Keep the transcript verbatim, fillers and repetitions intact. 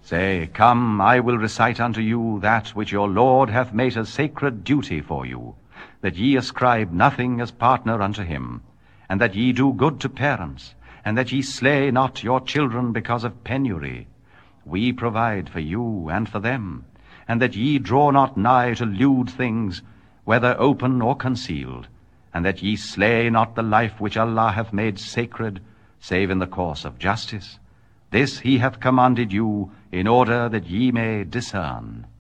Say, Come, I will recite unto you that which your Lord hath made a sacred duty for you, that ye ascribe nothing as partner unto him, and that ye do good to parents, and that ye slay not your children because of penury. We provide for you and for them, and that ye draw not nigh to lewd things, whether open or concealed, and that ye slay not the life which Allah hath made sacred, save in the course of justice. This he hath commanded you, in order that ye may discern.